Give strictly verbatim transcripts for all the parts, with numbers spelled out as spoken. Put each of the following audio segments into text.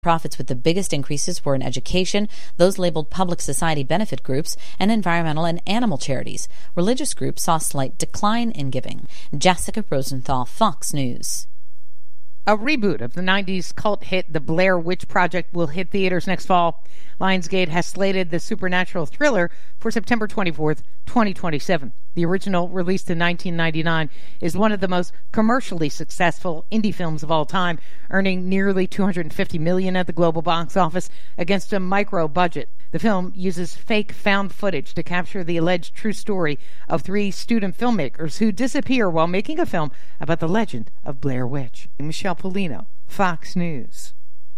Profits with the biggest increases were in education, those labeled public society benefit groups, and environmental and animal charities. Religious groups saw a slight decline in giving. Jessica Rosenthal, Fox News. A reboot of the nineties cult hit The Blair Witch Project will hit theaters next fall. Lionsgate has slated the supernatural thriller for September twenty-fourth, twenty twenty-seven. The original, released in nineteen ninety-nine, is one of the most commercially successful indie films of all time, earning nearly two hundred fifty million dollars at the global box office against a micro budget. The film uses fake found footage to capture the alleged true story of three student filmmakers who disappear while making a film about the legend of Blair Witch. Michelle Polino, Fox News.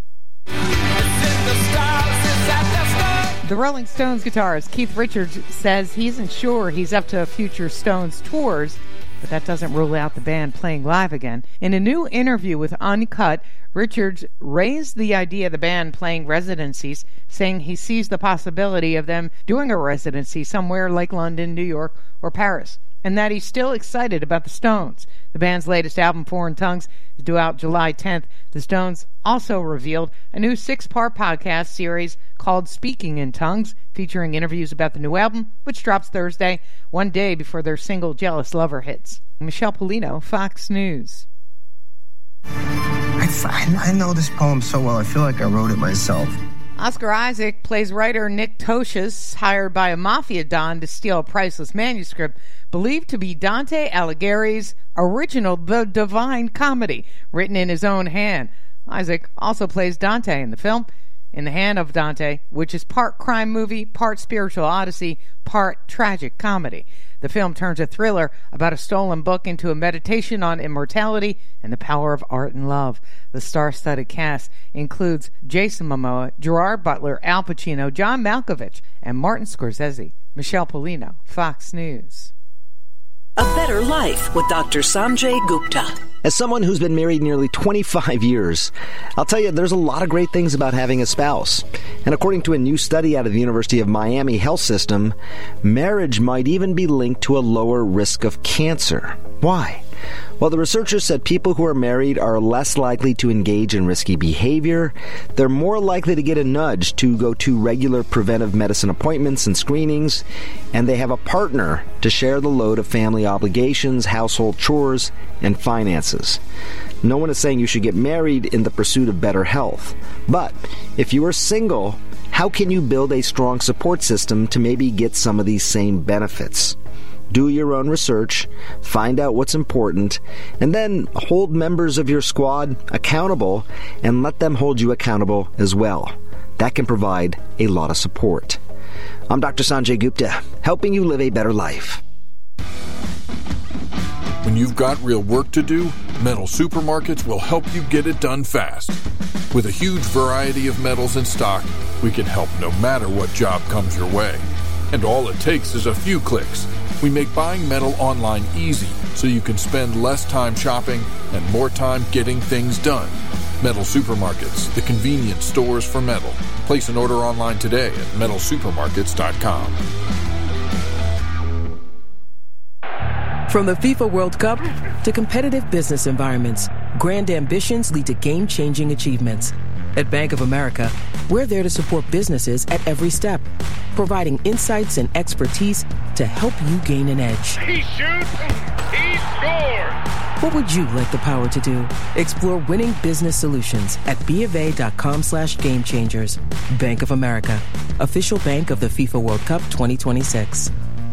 The Rolling Stones guitarist Keith Richards says he isn't sure he's up to future Stones tours, but that doesn't rule out the band playing live again. In a new interview with Uncut, Richards raised the idea of the band playing residencies, saying he sees the possibility of them doing a residency somewhere like London, New York, or Paris, and that he's still excited about the Stones. The band's latest album, Foreign Tongues, is due out July tenth. The Stones also revealed a new six-part podcast series called Speaking in Tongues, featuring interviews about the new album, which drops Thursday, one day before their single Jealous Lover hits. Michelle Polino, Fox News. I, I know this poem so well, I feel like I wrote it myself. Oscar Isaac plays writer Nick Tosches, hired by a mafia don to steal a priceless manuscript believed to be Dante Alighieri's original The Divine Comedy, written in his own hand. Isaac also plays Dante in the film In the Hand of Dante, which is part crime movie, part spiritual odyssey, part tragic comedy. The film turns a thriller about a stolen book into a meditation on immortality and the power of art and love. The star-studded cast includes Jason Momoa, Gerard Butler, Al Pacino, John Malkovich, and Martin Scorsese. Michelle Polino, Fox News. A Better Life with Doctor Sanjay Gupta. As someone who's been married nearly twenty-five years, I'll tell you there's a lot of great things about having a spouse. And according to a new study out of the University of Miami Health System, marriage might even be linked to a lower risk of cancer. Why? Well, the researchers said people who are married are less likely to engage in risky behavior, they're more likely to get a nudge to go to regular preventive medicine appointments and screenings, and they have a partner to share the load of family obligations, household chores, and finances. No one is saying you should get married in the pursuit of better health. But if you are single, how can you build a strong support system to maybe get some of these same benefits? Do your own research, find out what's important, and then hold members of your squad accountable and let them hold you accountable as well. That can provide a lot of support. I'm Doctor Sanjay Gupta, helping you live a better life. When you've got real work to do, Metal Supermarkets will help you get it done fast. With a huge variety of metals in stock, we can help no matter what job comes your way. And all it takes is a few clicks. We make buying metal online easy so you can spend less time shopping and more time getting things done. Metal Supermarkets, the convenience stores for metal. Place an order online today at metal supermarkets dot com. From the FIFA World Cup to competitive business environments, grand ambitions lead to game-changing achievements. At Bank of America, we're there to support businesses at every step, providing insights and expertise to help you gain an edge. He shoots, he scores! What would you like the power to do? Explore winning business solutions at BofA.com slash game changers. Bank of America, official bank of the FIFA World Cup twenty twenty-six.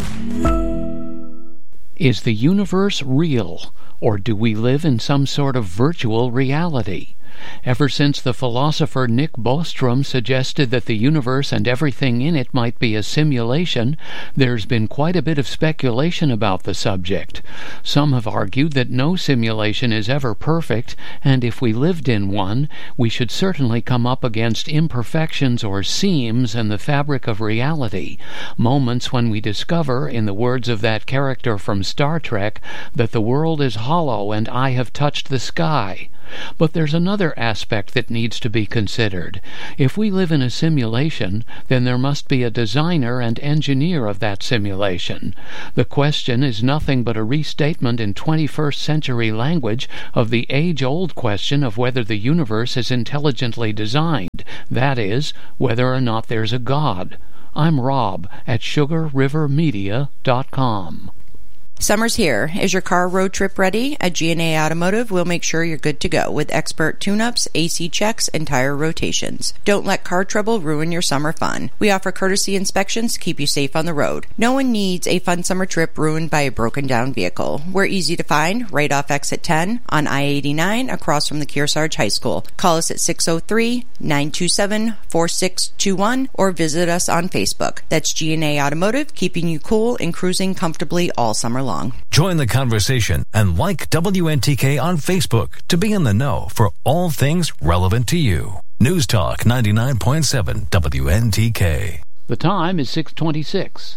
Is the universe real, or do we live in some sort of virtual reality? Ever since the philosopher Nick Bostrom suggested that the universe and everything in it might be a simulation, there's been quite a bit of speculation about the subject. Some have argued that no simulation is ever perfect, and if we lived in one, we should certainly come up against imperfections or seams in the fabric of reality, moments when we discover, in the words of that character from Star Trek, that the world is hollow and I have touched the sky. But there's another aspect that needs to be considered. If we live in a simulation, then there must be a designer and engineer of that simulation. The question is nothing but a restatement in twenty-first century language of the age-old question of whether the universe is intelligently designed, that is, whether or not there's a God. I'm Rob at sugar river media dot com. Summer's here. Is your car road trip ready? At G and A Automotive, we'll make sure you're good to go with expert tune-ups, A C checks, and tire rotations. Don't let car trouble ruin your summer fun. We offer courtesy inspections to keep you safe on the road. No one needs a fun summer trip ruined by a broken-down vehicle. We're easy to find right off exit ten on I eighty-nine across from the Kearsarge High School. Call us at six oh three, nine two seven, four six two one or visit us on Facebook. That's G and A Automotive, keeping you cool and cruising comfortably all summer long. Join the conversation and like W N T K on Facebook to be in the know for all things relevant to you. News Talk ninety-nine point seven W N T K. The time is six twenty-six.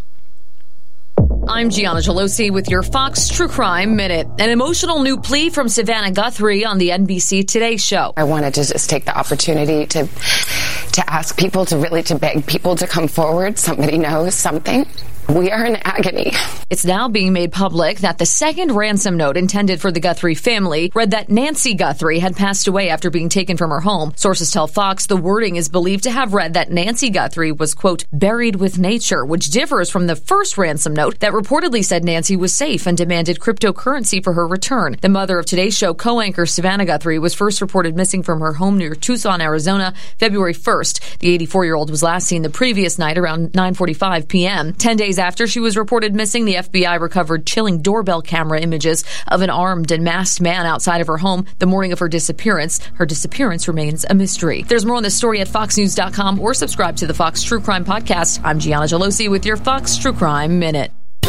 I'm Gianna Gelosi with your Fox True Crime Minute. An emotional new plea from Savannah Guthrie on the N B C Today show. I wanted to just take the opportunity to to ask people, to really to beg people to come forward. Somebody knows something. We are in agony. It's now being made public that the second ransom note intended for the Guthrie family read that Nancy Guthrie had passed away after being taken from her home. Sources tell Fox the wording is believed to have read that Nancy Guthrie was, quote, buried with nature, which differs from the first ransom note that reportedly said Nancy was safe and demanded cryptocurrency for her return. The mother of Today's Show co-anchor Savannah Guthrie was first reported missing from her home near Tucson, Arizona, February first. The eighty-four-year-old was last seen the previous night around nine forty-five p.m. Ten days after she was reported missing, the F B I recovered chilling doorbell camera images of an armed and masked man outside of her home the morning of her disappearance. Her disappearance remains a mystery. There's more on this story at fox news dot com or subscribe to the Fox True Crime Podcast. I'm Gianna Gelosi with your Fox True Crime Minute.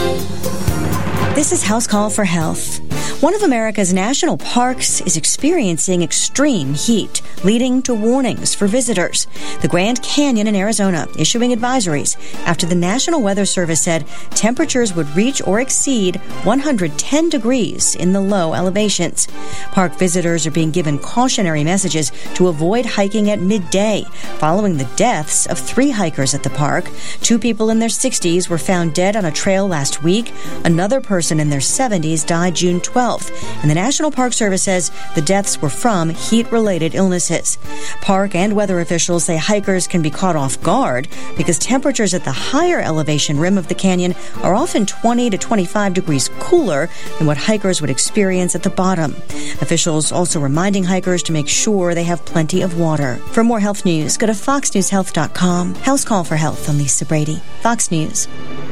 This is House Call for Health. One of America's national parks is experiencing extreme heat, leading to warnings for visitors. The Grand Canyon in Arizona issuing advisories after the National Weather Service said temperatures would reach or exceed one hundred ten degrees in the low elevations. Park visitors are being given cautionary messages to avoid hiking at midday, following the deaths of three hikers at the park. Two people in their sixties were found dead on a trail last week. Another person in their seventies died June twelfth, and the National Park Service says the deaths were from heat-related illnesses. Park and weather officials say hikers can be caught off guard because temperatures at the higher elevation rim of the canyon are often twenty to twenty-five degrees cooler than what hikers would experience at the bottom. Officials also reminding hikers to make sure they have plenty of water. For more health news, go to fox news health dot com. House Call for Health. I'm Lisa Brady. Fox News.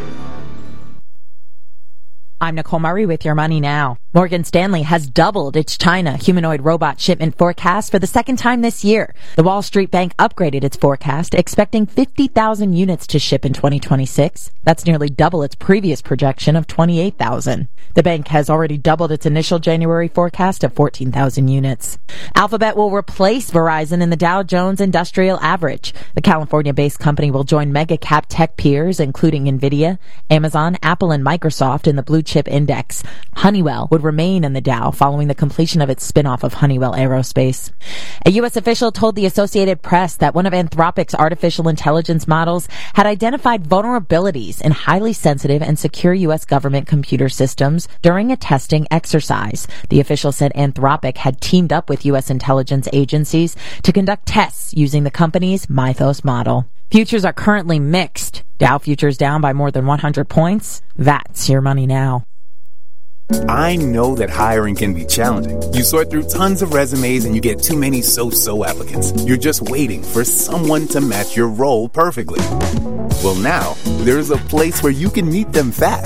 I'm Nicole Murray with Your Money Now. Morgan Stanley has doubled its China humanoid robot shipment forecast for the second time this year. The Wall Street Bank upgraded its forecast, expecting fifty thousand units to ship in twenty twenty-six. That's nearly double its previous projection of twenty-eight thousand. The bank has already doubled its initial January forecast of fourteen thousand units. Alphabet will replace Verizon in the Dow Jones Industrial Average. The California-based company will join mega-cap tech peers, including NVIDIA, Amazon, Apple, and Microsoft in the blue chip index. Honeywell would remain in the Dow following the completion of its spin-off of Honeywell Aerospace. A U S official told the Associated Press that one of Anthropic's artificial intelligence models had identified vulnerabilities in highly sensitive and secure U S government computer systems during a testing exercise. The official said Anthropic had teamed up with U S intelligence agencies to conduct tests using the company's Mythos model. Futures are currently mixed. Dow futures down by more than one hundred points. That's Your Money Now. I know that hiring can be challenging. You sort through tons of resumes and you get too many so-so applicants. You're just waiting for someone to match your role perfectly. Well, now, there's a place where you can meet them fast.